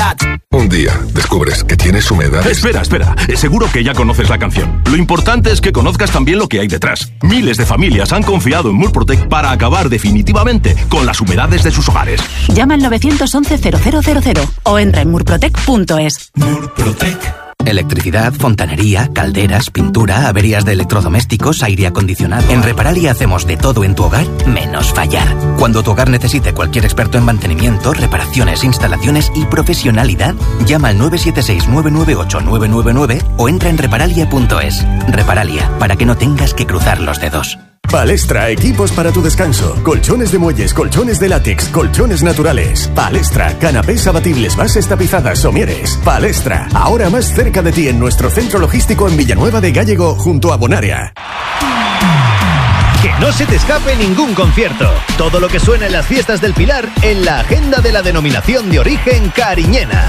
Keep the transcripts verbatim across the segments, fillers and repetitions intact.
humedad. Un día descubres que tienes humedad. Espera, espera. Seguro que ya conoces la canción. Lo importante es que conozcas también lo que hay detrás. Miles de familias han confiado en Murprotec para acabar definitivamente con las humedades de sus hogares. Llama al nueve once cero cero cero cero o entra en murprotec punto es. Murprotec. Electricidad, fontanería, calderas, pintura, averías de electrodomésticos, aire acondicionado. En Reparalia hacemos de todo en tu hogar, menos fallar. Cuando tu hogar necesite cualquier experto en mantenimiento, reparaciones, instalaciones y profesionalidad, llama al nueve siete seis nueve nueve ocho nueve nueve nueve o entra en reparalia punto es. Reparalia, para que no tengas que cruzar los dedos. Palestra, equipos para tu descanso. Colchones de muelles, colchones de látex, colchones naturales. Palestra, canapés abatibles, bases tapizadas, somieres. Palestra, ahora más cerca de ti en nuestro centro logístico en Villanueva de Gállego, junto a Bonaria. Que no se te escape ningún concierto. Todo lo que suena en las fiestas del Pilar en la agenda de la denominación de origen cariñena.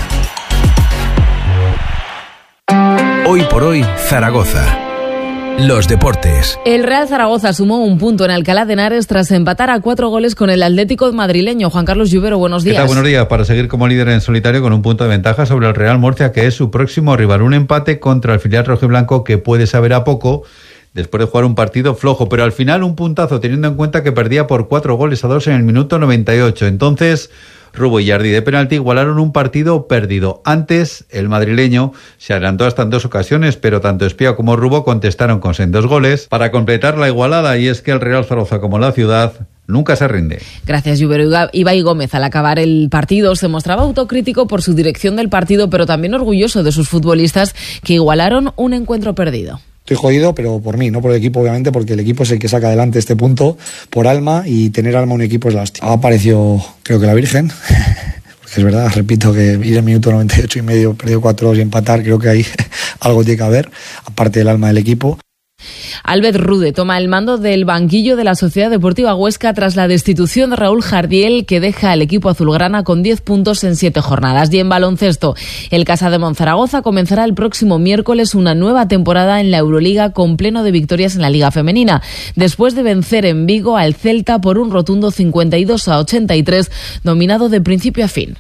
Hoy por hoy, Zaragoza. Los deportes. El Real Zaragoza sumó un punto en Alcalá de Henares tras empatar a cuatro goles con el Atlético madrileño. Juan Carlos Lluvero, buenos días. ¿Qué tal? Buenos días. Para seguir como líder en solitario con un punto de ventaja sobre el Real Murcia, que es su próximo rival. Un empate contra el filial rojiblanco que puede saber a poco después de jugar un partido flojo, pero al final un puntazo, teniendo en cuenta que perdía por cuatro goles a dos en el minuto noventa y ocho. Entonces, Rubo y Yardi de penalti igualaron un partido perdido. Antes, el madrileño se adelantó hasta en dos ocasiones, pero tanto Espía como Rubo contestaron con sendos goles para completar la igualada, y es que el Real Zaragoza, como la ciudad, nunca se rinde. Gracias, Lluvero. Ibai Gómez, al acabar el partido, se mostraba autocrítico por su dirección del partido, pero también orgulloso de sus futbolistas que igualaron un encuentro perdido. Estoy jodido, pero por mí, no por el equipo, obviamente, porque el equipo es el que saca adelante este punto por alma, y tener alma un equipo es la hostia. Ha aparecido, creo que la Virgen, porque es verdad, repito, que ir en minuto noventa y ocho y medio, perdido cuatro dos y empatar, creo que ahí algo tiene que haber, aparte del alma del equipo. Albert Rude toma el mando del banquillo de la Sociedad Deportiva Huesca tras la destitución de Raúl Jardiel, que deja al equipo azulgrana con diez puntos en siete jornadas. Y en baloncesto, el Casa de Monzaragoza comenzará el próximo miércoles una nueva temporada en la Euroliga con pleno de victorias en la Liga Femenina, después de vencer en Vigo al Celta por un rotundo cincuenta y dos a ochenta y tres, dominado de principio a fin.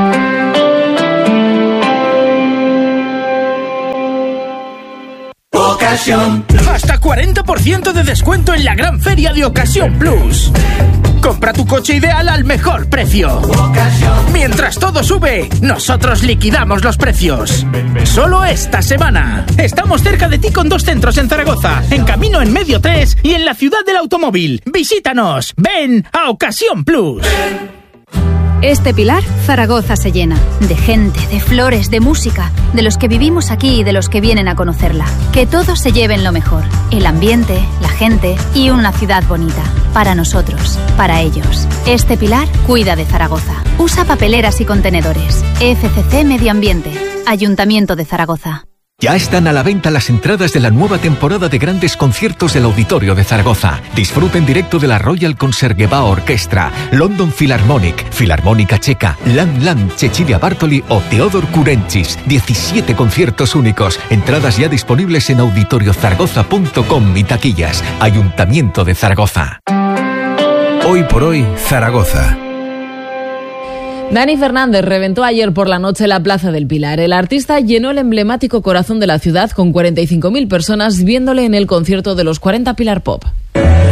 Hasta cuarenta por ciento de descuento en la gran feria de Ocasión Plus. Compra tu coche ideal al mejor precio. Mientras todo sube, nosotros liquidamos los precios. Solo esta semana. Estamos cerca de ti con dos centros en Zaragoza, en Camino en Medio tres y en la Ciudad del Automóvil. Visítanos. Ven a Ocasión Plus. Este Pilar, Zaragoza se llena. De gente, de flores, de música. De los que vivimos aquí y de los que vienen a conocerla. Que todos se lleven lo mejor. El ambiente, la gente y una ciudad bonita. Para nosotros, para ellos. Este Pilar cuida de Zaragoza. Usa papeleras y contenedores. F C C Medio Ambiente. Ayuntamiento de Zaragoza. Ya están a la venta las entradas de la nueva temporada de grandes conciertos del Auditorio de Zaragoza. Disfruta en directo de la Royal Concertgebouw Orchestra, London Philharmonic, Filarmónica Checa, Lan Lan, Cecilia Bartoli o Teodor Kurenchis. diecisiete conciertos únicos. Entradas ya disponibles en auditorio zaragoza punto com y taquillas. Ayuntamiento de Zaragoza. Hoy por hoy, Zaragoza. Dani Fernández reventó ayer por la noche la Plaza del Pilar. El artista llenó el emblemático corazón de la ciudad con cuarenta y cinco mil personas viéndole en el concierto de los cuarenta Pilar Pop.